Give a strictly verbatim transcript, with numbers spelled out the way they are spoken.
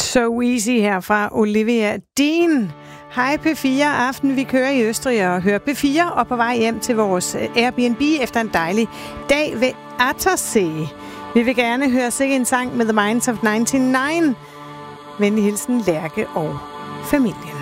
So Easy her fra Olivia Dean. Hej P fire aften, vi kører i Østrig og hører P fire og på vej hjem til vores Airbnb efter en dejlig dag ved Attersee. Vi vil gerne høre sikke en sang med The Minds of nioghalvfems. Venlig hilsen Lærke og familien.